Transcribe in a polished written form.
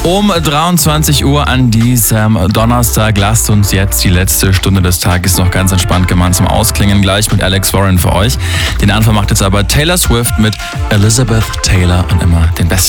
Um 23 Uhr an diesem Donnerstag lasst uns jetzt die letzte Stunde des Tages noch ganz entspannt gemeinsam ausklingen. Gleich mit Alex Warren für euch. Den Anfang macht jetzt aber Taylor Swift mit Elizabeth Taylor und immer den besten.